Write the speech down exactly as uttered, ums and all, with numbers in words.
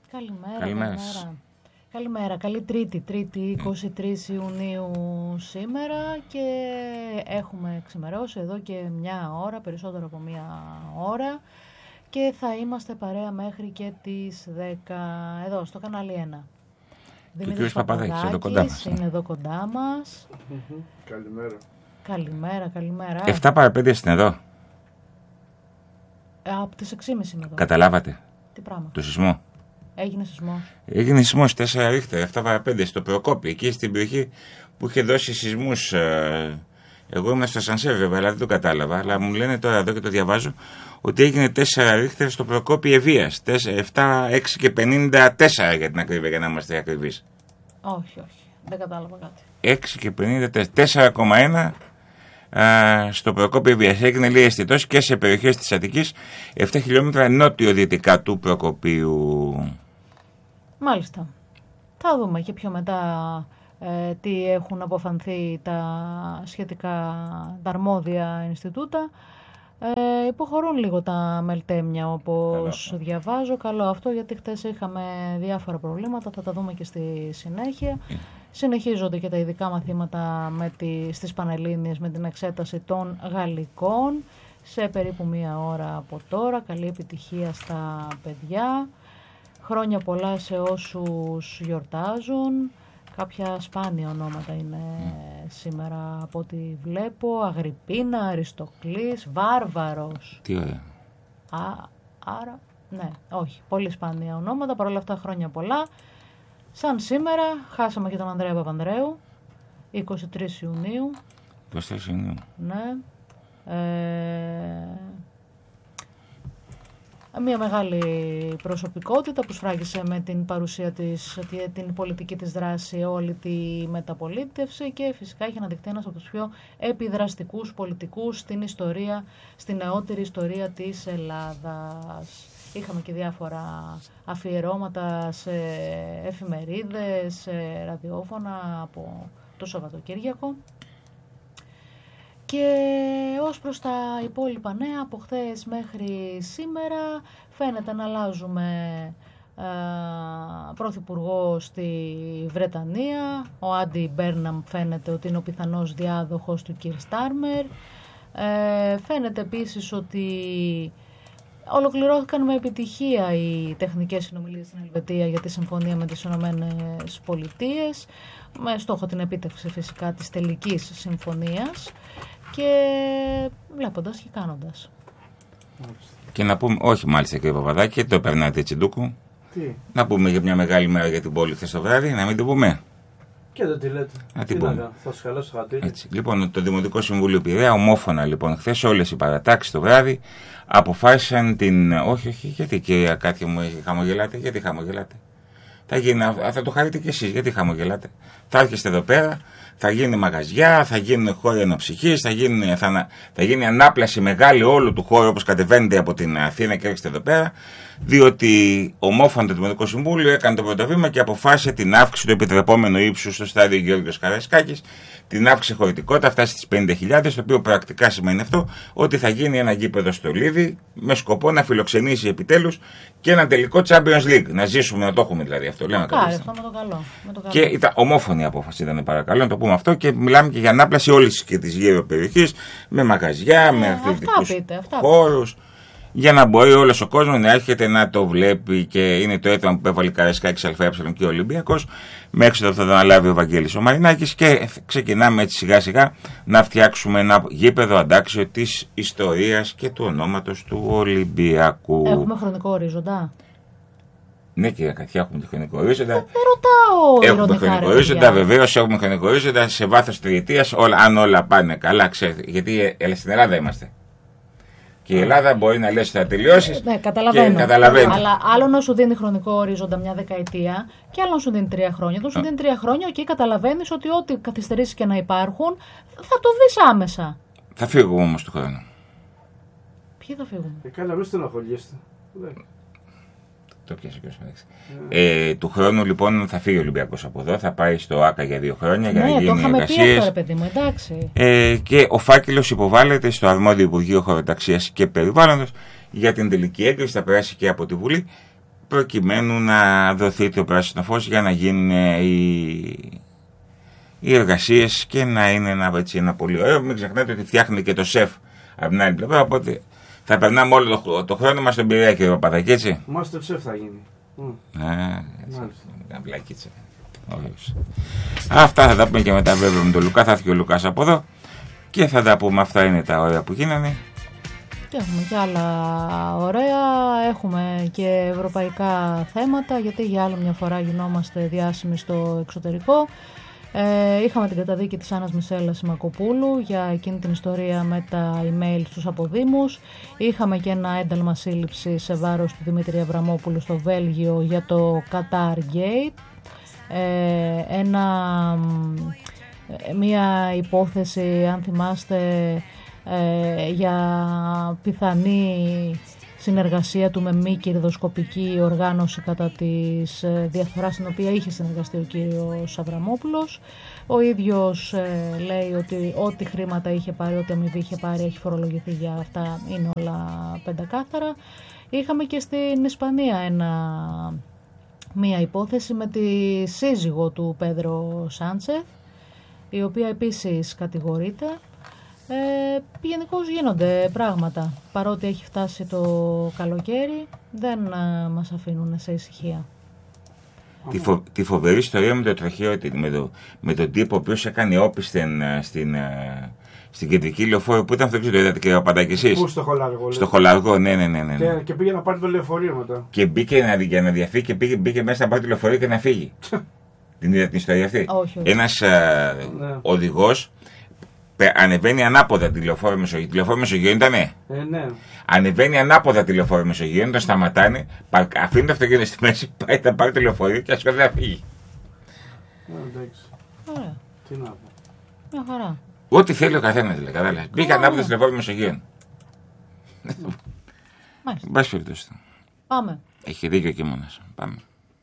Καλημέρα. Καλημέρα. Καλημέρα. Καλημέρα. Καλή Τρίτη, Τρίτη είκοσι τρεις Ιουνίου σήμερα και έχουμε ξημερώσει εδώ και μια ώρα, περισσότερο από μια ώρα και θα είμαστε παρέα μέχρι και τις δέκα εδώ στο κανάλι ένα. Δημήτρης Παπαδάκης εδώ κοντά μας. Είναι εδώ κοντά μας. Καλημέρα. Καλημέρα, καλημέρα. εφτά παρά πέντε στην εδώ. Ε, από τις έξι και μισή είμαι εδώ. Καταλάβατε Τι πράγμα. το σεισμό? Έγινε σεισμό. Έγινε σεισμός τέσσερα ρίχτερ, εφτά παρά πέντε στο Προκόπη, εκεί στην περιοχή που είχε δώσει σεισμούς. Ε, εγώ ήμουν στο Σανσέρ βέβαια, αλλά δεν το κατάλαβα. Αλλά μου λένε τώρα εδώ και το διαβάζω ότι έγινε τέσσερα ρίχτερ στο Προκόπη Ευβοίας. επτά, έξι και πενήντα τέσσερα για την ακρίβεια, για να είμαστε ακριβείς. Όχι, όχι. Δεν κατάλαβα κάτι. έξι και πενήντα τέσσερα, τέσσερα κόμμα ένα στο Προκόπη Ευβοίας. Έγινε λίγη αισθητός και σε περιοχές της Αττικής, επτά χιλιόμετρα νότιο-δυτικά του Προκοπίου. Μάλιστα. Θα δούμε και πιο μετά ε, τι έχουν αποφανθεί τα σχετικά τα αρμόδια Ινστιτούτα. Ε, υποχωρούν λίγο τα μελτέμια όπως Καλό. διαβάζω. Καλό αυτό γιατί χτες είχαμε διάφορα προβλήματα, θα τα δούμε και στη συνέχεια. Mm. Συνεχίζονται και τα ειδικά μαθήματα με τη, στις Πανελλήνιες με την εξέταση των γαλλικών σε περίπου μία ώρα από τώρα. Καλή επιτυχία στα παιδιά. Χρόνια πολλά σε όσους γιορτάζουν. Κάποια σπάνια ονόματα είναι mm. σήμερα από ό,τι βλέπω. Αγρυπίνα, Αριστοκλής, Βάρβαρος. Τι ωραία. Α, άρα, ναι, όχι. Πολύ σπάνια ονόματα. Παρ' όλα αυτά χρόνια πολλά. Σαν σήμερα χάσαμε και τον Ανδρέα Παπανδρέου. είκοσι τρεις Ιουνίου. είκοσι τρεις Ιουνίου. Ναι. Ε, μια μεγάλη προσωπικότητα που σφράγισε με την παρουσία της, την πολιτική της δράση όλη τη μεταπολίτευση και φυσικά είχε αναδειχθεί ένας από τους πιο επιδραστικούς πολιτικούς στην ιστορία, στην νεότερη ιστορία της Ελλάδας. Είχαμε και διάφορα αφιερώματα σε εφημερίδες, σε ραδιόφωνα από το Σαββατοκύριακο. Και ως προς τα υπόλοιπα νέα, από χθες μέχρι σήμερα φαίνεται να αλλάζουμε ε, πρωθυπουργό στη Βρετανία. Ο Άντι Μπέρναμ φαίνεται ότι είναι ο πιθανός διάδοχος του Κιρ Στάρμερ. Ε, φαίνεται επίσης ότι ολοκληρώθηκαν με επιτυχία οι τεχνικές συνομιλίες στην Ελβετία για τη συμφωνία με τις Ηνωμένες Πολιτείες, με στόχο την επίτευξη φυσικά της τελικής συμφωνίας και βλέποντας και κάνοντας. Και να πούμε, όχι μάλιστα κύριε Παπαδάκη, το περνάτε Τσιντούκου. Τι? Να πούμε για μια μεγάλη μέρα για την πόλη χθες το βράδυ, να μην το πούμε. Και δεν τη λέτε. Να την πούμε. Θα σου χαλάσω χατήρι. Λοιπόν, το Δημοτικό Συμβούλιο Πειραιά, ομόφωνα λοιπόν χθες, όλες οι παρατάξεις το βράδυ αποφάσισαν την. Όχι, όχι, γιατί κυρία Κάτια μου χαμογελάτε, γιατί χαμογελάτε. Θα, γίνει, θα το χαρείτε κι εσείς, γιατί χαμογελάτε. Θα έρχεστε εδώ πέρα, θα γίνει μαγαζιά, θα γίνουν χώροι αναψυχής, θα, γίνει, θα, θα γίνει ανάπλαση μεγάλη όλου του χώρου όπως κατεβαίνετε από την Αθήνα και έρχεστε εδώ πέρα, διότι ομόφωνα το Δημοτικό Συμβούλιο έκανε το πρώτο βήμα και αποφάσισε την αύξηση του επιτρεπόμενου ύψου στο στάδιο Γεώργιος Καραϊσκάκης, την αύξηση χωρητικότητα, φτάσει στις πενήντα χιλιάδες, το οποίο πρακτικά σημαίνει αυτό ότι θα γίνει ένα γήπεδο στο Λίδι με σκοπό να φιλοξενήσει επιτέλους και ένα τελικό Champions League. Να ζήσουμε, να το έχουμε δηλαδή αυτό. Λέμε Κάρι, αυτό με το καλό. Με το καλό. Και ήταν ομόφωνη απόφαση, ήταν παρακαλώ να το πούμε αυτό. Και μιλάμε και για ανάπλαση όλης και της γύρω περιοχής με μαγαζιά, ε, με αθλητικούς χώρους. Για να μπορεί όλος ο κόσμος να έρχεται να το βλέπει και είναι το αίτημα που έβαλε η Καραϊσκάκης ΑΕ και ο Ολυμπιακός. Μέχρι τώρα θα το αναλάβει ο Βαγγέλης ο Μαρινάκης και ξεκινάμε έτσι σιγά σιγά να φτιάξουμε ένα γήπεδο αντάξιο της ιστορίας και του ονόματος του Ολυμπιακού. Έχουμε χρονικό ορίζοντα. Ναι, κυρία Κατιά, έχουμε το χρονικό ορίζοντα. Δεν ρωτάω. Έχουμε χρονικό ορίζοντα, βεβαίως έχουμε χρονικό ορίζοντα σε βάθος τριετίας, αν όλα πάνε καλά, ξέρετε. Γιατί στην Ελλάδα είμαστε. Και η Ελλάδα μπορεί να λες ότι θα τελειώσεις. Ναι, καταλαβαίνω. Και καταλαβαίνει. Αλλά άλλο να σου δίνει χρονικό ορίζοντα μια δεκαετία και άλλο να σου δίνει τρία χρόνια. Όταν σου δίνει τρία χρόνια, εκεί καταλαβαίνεις ότι ό,τι καθυστερήσεις και να υπάρχουν θα το δεις άμεσα. Θα φύγουμε όμως του χρόνου. Ποιοι θα φύγουν? Ε, καλά, μην στεναχωριέστε. Το πιάσε και yeah. ε, Του χρόνου λοιπόν θα φύγει ο Ολυμπιακός από εδώ, θα πάει στο ΆΚΑ για δύο χρόνια ναι, για να γίνει εργασίες. Ναι, το είχαμε πει αυτό, ρε παιδί μου, εντάξει. Ε, και ο φάκελος υποβάλλεται στο αρμόδιο Υπουργείο Χωροταξίας και Περιβάλλοντος για την τελική έγκριση, θα περάσει και από τη Βουλή. προκειμένου να δοθεί το πράσινο φως για να γίνουν οι, οι εργασίες και να είναι ένα, έτσι, ένα πολύ ωραίο. Μην ξεχνάτε ότι φτιάχνει και το σεφ από την άλλη πλευρά, οπότε θα περνάμε όλο το, το χρόνο μας στον Πειραιά, κύριε Παπαδάκη, έτσι. Master Chef θα γίνει. Α, βλακίτσα. Αυτά θα τα πούμε και μετά βέβαια με τον Λουκά. Θα έρθει και ο Λουκάς από εδώ και θα τα πούμε. Αυτά είναι τα ωραία που γίνανε. Και έχουμε και άλλα ωραία, έχουμε και ευρωπαϊκά θέματα, γιατί για άλλη μια φορά γινόμαστε διάσημοι στο εξωτερικό. Ε, είχαμε την καταδίκη της Άννας Μισέλα Σιμακοπούλου για εκείνη την ιστορία με τα email στους αποδήμους. Είχαμε και ένα ένταλμα σύλληψη σε βάρος του Δημήτρη Αβραμόπουλου στο Βέλγιο για το Qatar Gate. Ε, ένα, μια υπόθεση, αν θυμάστε, ε, για πιθανή συνεργασία του με μη κερδοσκοπική οργάνωση κατά της διαφθοράς στην οποία είχε συνεργαστεί ο κύριος Αβραμόπουλος. Ο ίδιος ε, λέει ότι ό,τι χρήματα είχε πάρει, ό,τι αμοιβή είχε πάρει έχει φορολογηθεί για αυτά, είναι όλα πεντακάθαρα. Είχαμε και στην Ισπανία ένα, μία υπόθεση με τη σύζυγο του Πέδρο Σάντσεθ, η οποία επίσης κατηγορείται. Ε, γενικώς γίνονται πράγματα, παρότι έχει φτάσει το καλοκαίρι, δεν ε, μας αφήνουν σε ησυχία. Τη, φο, τη φοβερή ιστορία με το τροχαίο, με, το, με τον τύπο ο οποίος έκανε όπισθεν στην, στην κεντρική λεωφόρο που ήταν, αυτό, δεν ξέρω, το είδατε κύριε Παπαδάκη εσείς. Πού, στο Χολαργό. Στο Χολαργό, ναι, ναι, ναι, ναι. Και, και πήγε να πάρει το λεωφορείο μετά. Και μπήκε να, για να διαφύγει και πήγε, μπήκε μέσα να πάρει το λεωφορείο και να φύγει. Την είδατε την ιστορία αυτή? Όχι, όχι. Ένας ναι. οδηγός ανεβαίνει ανάποδα τη λεωφόρο Μεσογείο. Τη λεωφόρο Μεσογείο ήτανε. Ε, ναι. Ανεβαίνει ανάποδα τη λεωφόρο Μεσογείο, τον σταματάνε, αφήνει το αυτοκίνητο στη μέση, πάει να πάρει το λεωφορείο και ασχολείται να φύγει. Ε, εντάξει. Ωραία. Τι να πω. Μια χαρά. Ό,τι θέλει ο καθένας, λέει. Κατάλαβε. Μπήκε ανάποδα στη λεωφόρο Μεσογείο. Μάλιστα. Μπας περιπτώσει. Πάμε. Έχει δίκιο ο κείμενος. Πάμε.